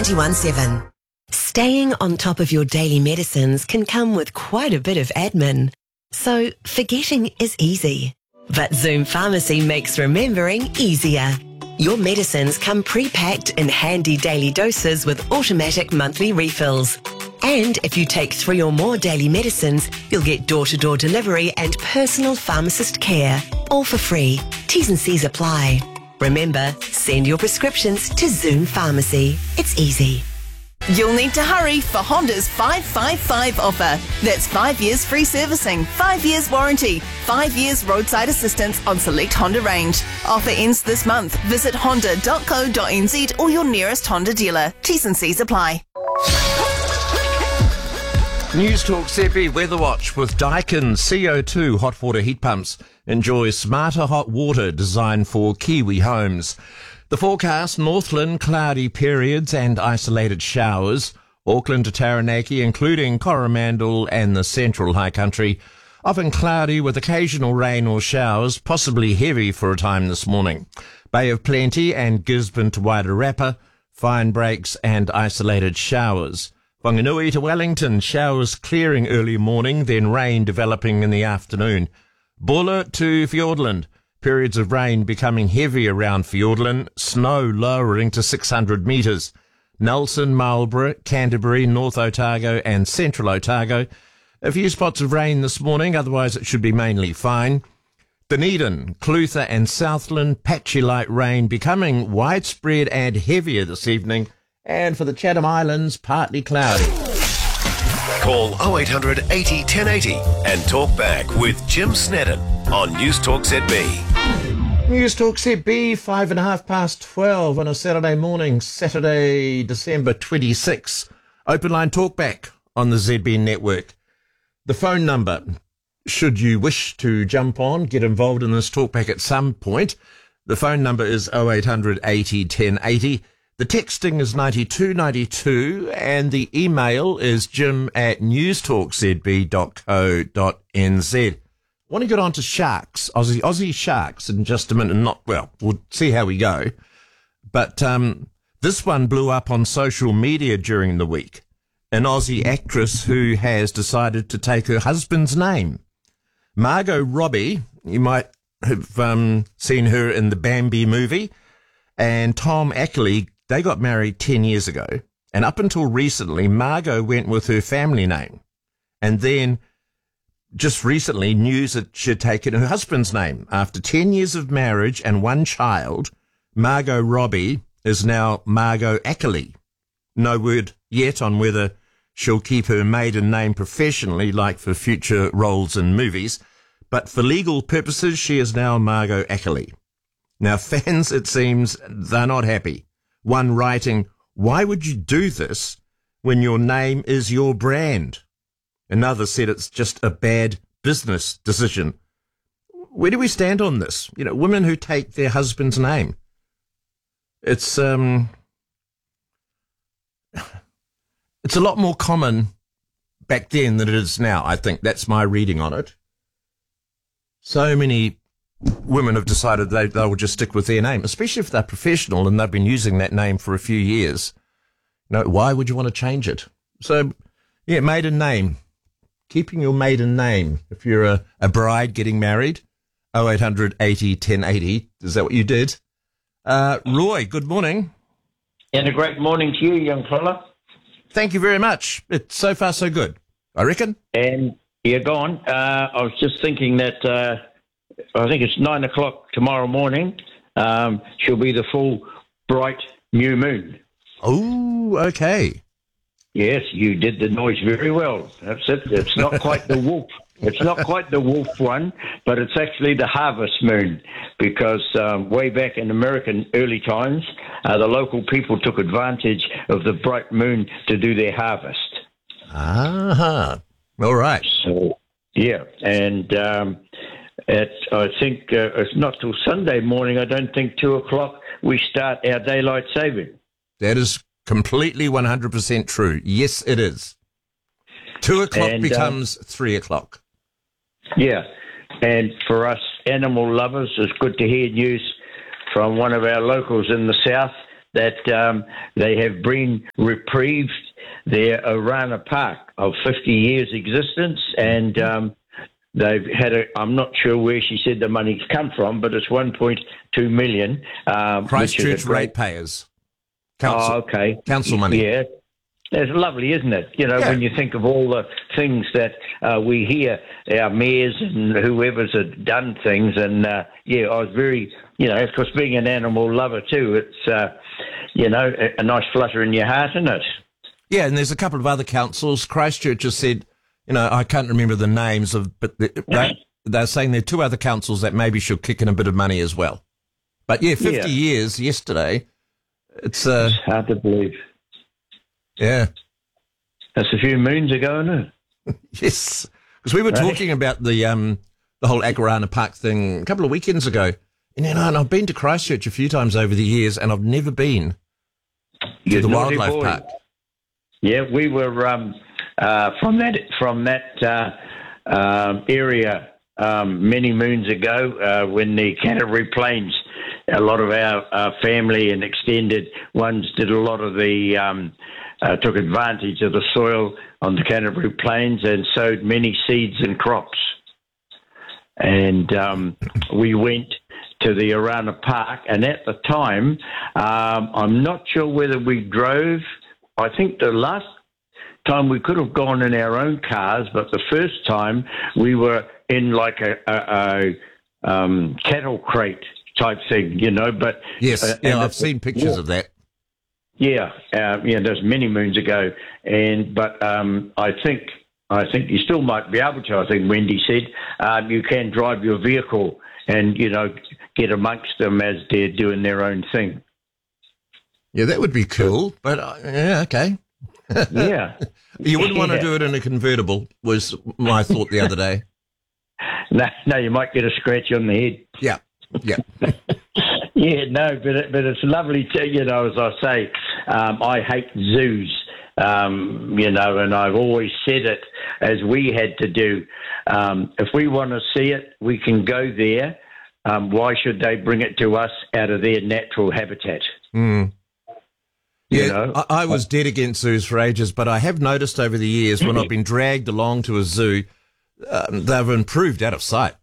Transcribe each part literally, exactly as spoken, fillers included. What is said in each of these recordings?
ninety-one seven. Staying on top of your daily medicines can come with quite a bit of admin. So forgetting is easy. But Zoom Pharmacy makes remembering easier. Your medicines come pre-packed in handy daily doses with automatic monthly refills. And if you take three or more daily medicines, you'll get door-to-door delivery and personal pharmacist care, all for free. T's and C's apply. Remember, send your prescriptions to Zoom Pharmacy. It's easy. You'll need to hurry for Honda's five five five offer. That's five years free servicing, five years warranty, five years roadside assistance on select Honda range. Offer ends this month. Visit honda dot co dot n z or your nearest Honda dealer. T's and C's apply. News Talk Z B Weather Watch with Daikin C O two hot water heat pumps. Enjoy smarter hot water designed for Kiwi homes. The forecast: Northland, cloudy periods and isolated showers. Auckland to Taranaki, including Coromandel and the central high country, often cloudy with occasional rain or showers, possibly heavy for a time this morning. Bay of Plenty and Gisborne to Wairarapa, fine breaks and isolated showers. Whanganui to Wellington, showers clearing early morning, then rain developing in the afternoon. Buller to Fiordland, periods of rain becoming heavy around Fiordland, snow lowering to six hundred metres. Nelson, Marlborough, Canterbury, North Otago and Central Otago. A few spots of rain this morning, otherwise it should be mainly fine. Dunedin, Clutha and Southland, patchy light rain becoming widespread and heavier this evening. And for the Chatham Islands, partly cloudy. Call oh eight hundred eighty ten eighty and talk back with Jim Snedden on News Talk Z B. News Talk Z B, five and a half past twelve on a Saturday morning, Saturday, December twenty-sixth. Open line talkback on the Z B network. The phone number, should you wish to jump on, get involved in this talkback at some point, the phone number is oh eight hundred eighty ten eighty. The texting is ninety-two ninety-two and the email is jim at newstalkzb dot co dot n z. I want to get on to Sharks, Aussie Aussie Sharks in just a minute. Not well, we'll see how we go. But um, this one blew up on social media during the week. An Aussie actress who has decided to take her husband's name. Margot Robbie, you might have um, seen her in the Bambi movie, and Tom Ackley. They got married ten years ago, and up until recently, Margot went with her family name. And then, just recently, news that she'd taken her husband's name. After ten years of marriage and one child, Margot Robbie is now Margot Ackley. No word yet on whether she'll keep her maiden name professionally, like for future roles in movies, but for legal purposes, she is now Margot Ackley. Now, fans, it seems, they're not happy. One writing, "Why would you do this when your name is your brand?" Another said it's just a bad business decision. Where do we stand on this? You know, women who take their husband's name. It's, um, it's a lot more common back then than it is now, I think. That's my reading on it. So many women have decided they, they will just stick with their name, especially if they're professional and they've been using that name for a few years. You know, why would you want to change it? So, yeah, maiden name. Keeping your maiden name. If you're a, a bride getting married, oh eight hundred eighty ten eighty. Is that what you did? Uh, Roy, good morning. And a great morning to you, young fella. Thank you very much. It's so far so good, I reckon. And, yeah, go on. Uh, I was just thinking that... Uh, I think it's nine o'clock tomorrow morning. Um, she'll be the full, bright new moon. Oh, okay. Yes, you did the noise very well. That's it. It's not quite the wolf. It's not quite the wolf one, but it's actually the harvest moon because um, way back in American early times, uh, the local people took advantage of the bright moon to do their harvest. Ah, all right. So, yeah, and... Um, At, I think uh, it's not till Sunday morning, I don't think, two o'clock, we start our daylight saving. That is completely one hundred percent true. Yes, it is. Two o'clock and, becomes uh, three o'clock. Yeah, and for us animal lovers, it's good to hear news from one of our locals in the south that um, they have been reprieved their Orana Park of fifty years existence, and um, they've had a, I'm not sure where she said the money's come from, but it's one point two million. Um, Christchurch great... ratepayers. Council, oh, okay. Council money. Yeah. It's lovely, isn't it? You know, yeah. when you think of all the things that uh, we hear, our mayors and whoever's have done things, and uh, yeah, I was very, you know, of course, being an animal lover too, it's, uh, you know, a, a nice flutter in your heart, isn't it? Yeah, and there's a couple of other councils. Christchurch has said, you know, I can't remember the names of, but they, they're saying there are two other councils that maybe should kick in a bit of money as well. But yeah, fifty yeah. years yesterday, it's, uh, it's hard to believe. Yeah. That's a few moons ago, isn't it? Yes. Because we were right. talking about the um the whole Agarana Park thing a couple of weekends ago. And, you know, and I've been to Christchurch a few times over the years, and I've never been You're to the naughty wildlife boy. park. Yeah, we were um, uh, from that from that uh, uh, area um, many moons ago uh, when the Canterbury Plains, a lot of our uh, family and extended ones did a lot of the, um, uh, took advantage of the soil on the Canterbury Plains and sowed many seeds and crops. And um, we went to the Orana Park, and at the time, um, I'm not sure whether we drove. I think the last time we could have gone in our own cars, but the first time we were in like a, a, a um, cattle crate type thing, you know. But yes, uh, yeah, I've seen pictures yeah, of that. Yeah, uh, yeah, there's many moons ago, and but um, I think I think you still might be able to. I think Wendy said um, you can drive your vehicle and you know get amongst them as they're doing their own thing. Yeah, that would be cool. But uh, yeah, okay. Yeah, you wouldn't want to yeah. do it in a convertible. Was my thought the other day. No, no, you might get a scratch on the head. Yeah, yeah. Yeah, no, but it, but it's lovely to, you know, as I say, um, I hate zoos, um, you know, and I've always said it as we had to do. Um, if we want to see it, we can go there. Um, why should they bring it to us out of their natural habitat? Mm. Yeah, you know? I, I was dead against zoos for ages, but I have noticed over the years when I've been dragged along to a zoo, um, they've improved out of sight.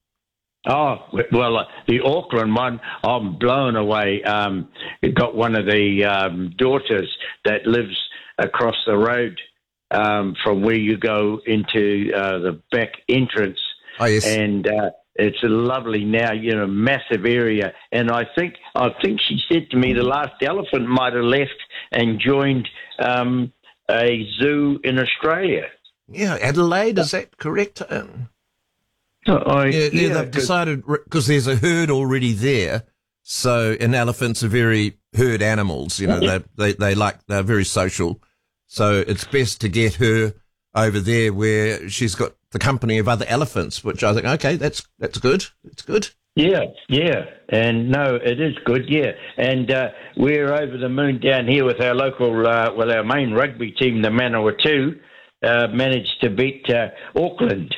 Oh, well, uh, the Auckland one, I'm blown away. Um, it got one of the um, daughters that lives across the road um, from where you go into uh, the back entrance. Oh, yes. And uh, it's a lovely now, you know, massive area. And I think I think she said to me the last elephant might have left and joined um, a zoo in Australia. Yeah, Adelaide, is that correct? Um, So I, yeah, yeah, yeah, they've decided, because there's a herd already there, so, and elephants are very herd animals, you know, they, they, they like, they're very social, so it's best to get her over there where she's got the company of other elephants, which I think, okay, that's, that's good, it's good. Yeah, yeah, and no, it is good, yeah, and uh, we're over the moon down here with our local, uh, well, our main rugby team, the Manawatu, uh, managed to beat uh, Auckland.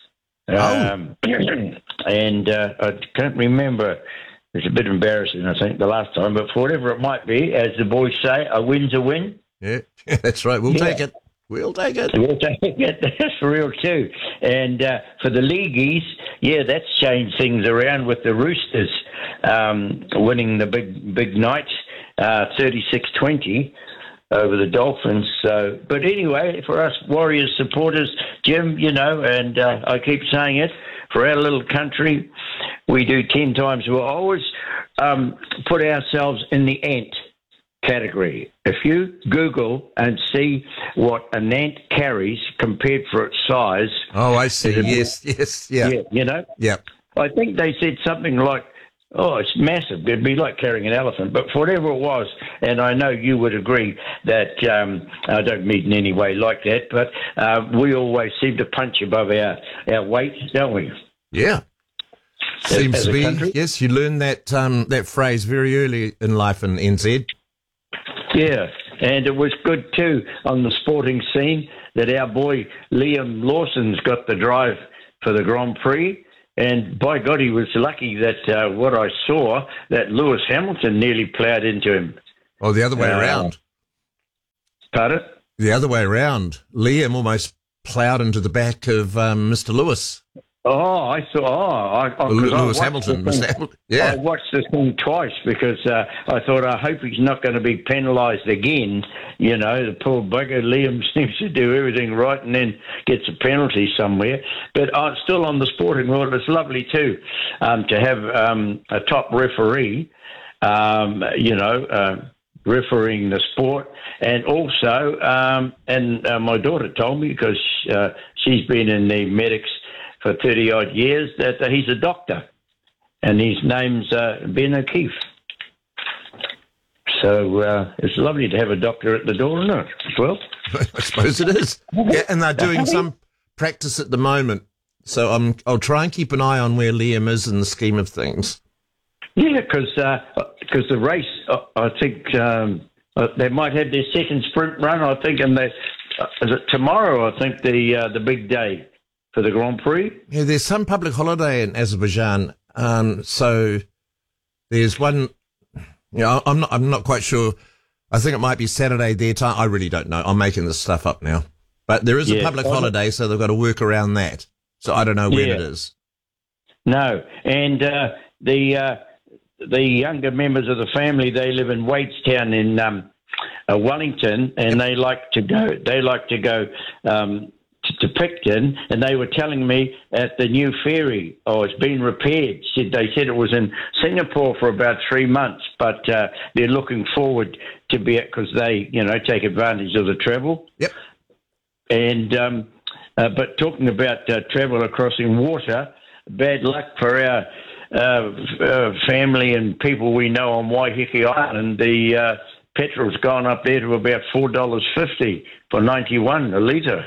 Um, oh. And uh, I can't remember. It's a bit embarrassing, I think, the last time. But for whatever it might be, as the boys say, a win's a win. Yeah, that's right. We'll yeah. take it. We'll take it. We'll take it. That's real too. And uh, for the Leagueies, yeah, that's changed things around with the Roosters um, winning the big big night, uh, thirty-six twenty. Over the Dolphins. So, but anyway, for us Warriors supporters, Jim, you know, and uh, I keep saying it, for our little country, we do ten times. We'll always um, put ourselves in the ant category. If you Google and see what an ant carries compared for its size. Oh, I see. Yes, yes, yeah. Yeah, you know? Yeah. I think they said something like, oh, it's massive. It'd be like carrying an elephant. But for whatever it was, and I know you would agree that, um, I don't mean in any way like that, but uh, we always seem to punch above our, our weight, don't we? Yeah. As, Seems as to be. Country. Yes, you learned that um, that phrase very early in life in N Z. Yeah, and it was good too on the sporting scene that our boy Liam Lawson's got the drive for the Grand Prix. And by God, he was lucky that uh, what I saw, that Lewis Hamilton nearly ploughed into him. Oh, the other way Uh, around. Pardon? The other way around. Liam almost ploughed into the back of um, Mister Lewis. Oh, I thought, oh, I, I, 'cause Lewis I watched Hamilton. the Mister thing- Hamilton. Yeah. I watched this thing twice because uh, I thought, I hope he's not going to be penalised again. You know, the poor bugger Liam seems to do everything right and then gets a penalty somewhere. But uh, still on the sporting world, it's lovely too um, to have um, a top referee, um, you know, uh, refereeing the sport. And also, um, and uh, my daughter told me, because uh, she's been in the medics for thirty-odd years, that uh, he's a doctor. And his name's uh, Ben O'Keefe. So uh, it's lovely to have a doctor at the door, isn't it, as well? I suppose it is. Yeah, and they're doing some practice at the moment. So I'm, I'll try and keep an eye on where Liam is in the scheme of things. Yeah, because because the race, uh, I think um, uh, they might have their second sprint run, I think, and they, uh, is it tomorrow, I think, the uh, the big day for the Grand Prix? Yeah, there's some public holiday in Azerbaijan. Um, so there's one, you know, I'm not, I'm not quite sure. I think it might be Saturday their time. I really don't know. I'm making this stuff up now. But there is a Yeah. public holiday, so they've got to work around that. So I don't know when Yeah. it is. No, and uh, the uh, the younger members of the family, they live in Wadestown in um, uh, Wellington, and they like to go. They like to go um, to, to Picton, and they were telling me at the new ferry, oh, it's been repaired. Said they said it was in Singapore for about three months, but uh, they're looking forward to be it because they, you know, take advantage of the travel. Yep. And um, uh, but talking about uh, travel across in water, bad luck for our uh, f- uh, family and people we know on Waiheke Island. The uh, petrol's gone up there to about four dollars fifty for ninety-one a litre.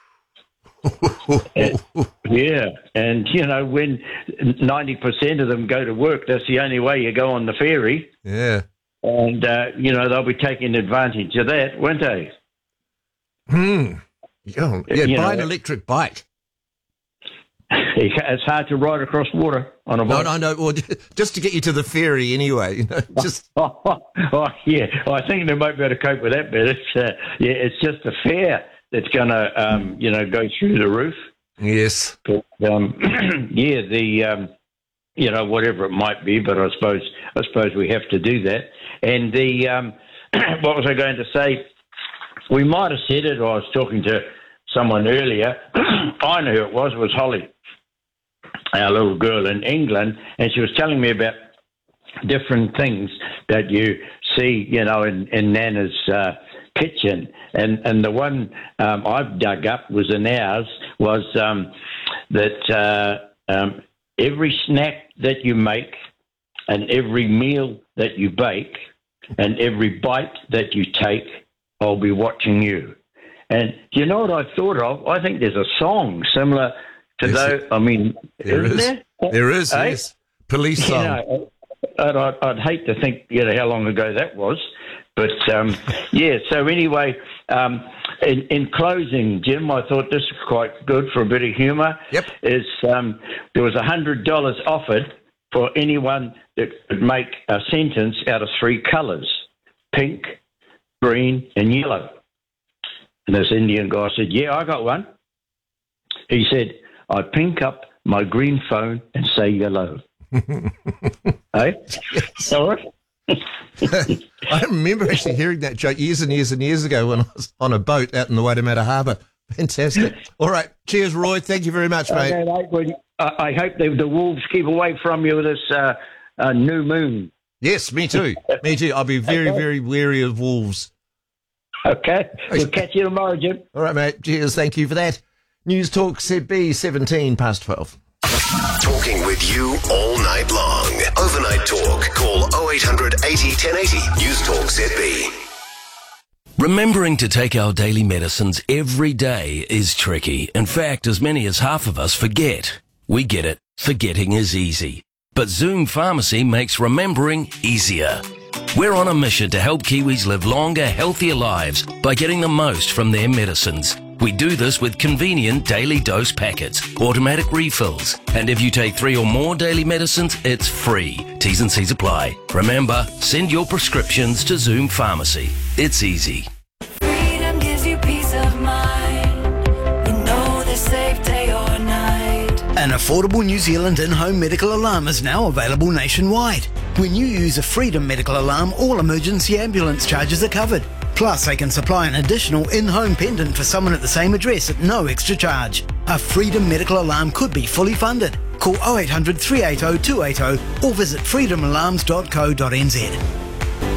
And- yeah, and you know when ninety percent of them go to work, that's the only way you go on the ferry, Yeah. and uh, you know they'll be taking advantage of that, won't they? Hmm. Yeah, yeah You buy know, an electric bike. It's hard to ride across water on a No, boat. no, no. Well, just to get you to the ferry anyway. You know, just Oh, oh, yeah, well, I think they might be able to cope with that, but it's uh, yeah, it's just the fare that's going to um, you know go through the roof. yes. But, um, yeah, the um, you know whatever it might be, but I suppose I suppose we have to do that. And the um, what was I going to say? We might have said it, or I was talking to someone earlier. I know who it was. It was Holly, our little girl in England, and she was telling me about different things that you see, you know, in, in Nana's uh, kitchen. And and the one um, I've dug up was in ours was um, that uh, um, every snack that you make and every meal that you bake and every bite that you take, I'll be watching you. And you know what I thought of? I think there's a song similar to Yes, those. I mean, There isn't is. there? There is, Eh? yes. Police You song. know, I'd, I'd, I'd hate to think, you know, how long ago that was. But, um, yeah, so anyway, um, in, in closing, Jim, I thought this was quite good for a bit of humour. Yep. Is um, there was one hundred dollars offered for anyone that could make a sentence out of three colours, pink, green and yellow. And this Indian guy said, yeah, I got one. He said, I pink up my green phone and say yellow. Eh? All right. I remember actually hearing that joke years and years and years ago when I was on a boat out in the Waitemata Harbour. Fantastic. All right. Cheers, Roy. Thank you very much, mate. Okay, mate, well, I I hope the, the wolves keep away from you with this uh, uh, new moon. Yes, me too. Me too. I'll be very, very wary of wolves. Okay? We'll catch you tomorrow, Jim. All right, mate. Cheers. Thank you for that. News Talk Z B, seventeen past twelve. Talking with you all night long. Overnight talk. Call oh eight hundred eighty ten eighty. News Talk Z B. Remembering to take our daily medicines every day is tricky. In fact, as many as half of us forget. We get it. Forgetting is easy. But Zoom Pharmacy makes remembering easier. We're on a mission to help Kiwis live longer, healthier lives by getting the most from their medicines. We do this with convenient daily dose packets, automatic refills, and if you take three or more daily medicines, it's free. T's and C's apply. Remember, send your prescriptions to Zoom Pharmacy. It's easy. Freedom gives you peace of mind. You know they're safe day or night. An affordable New Zealand in-home medical alarm is now available nationwide. When you use a Freedom medical alarm, all emergency ambulance charges are covered. Plus, they can supply an additional in-home pendant for someone at the same address at no extra charge. A Freedom medical alarm could be fully funded. Call oh eight hundred, three eight oh, two eight oh or visit freedom alarms dot co dot n z.